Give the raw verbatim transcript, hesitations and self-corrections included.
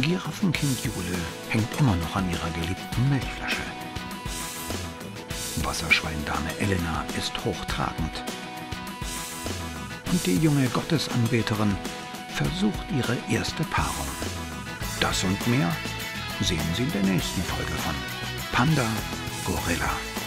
Giraffenkind Jule hängt immer noch an ihrer geliebten Milchflasche. Wasserschweindame Elena ist hochtragend. Und die junge Gottesanbeterin versucht ihre erste Paarung. Das und mehr sehen Sie in der nächsten Folge von Panda Gorilla.